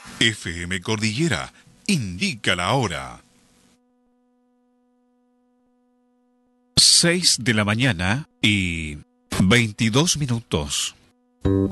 FM Cordillera indica la hora. 6 de la mañana y 22 minutos.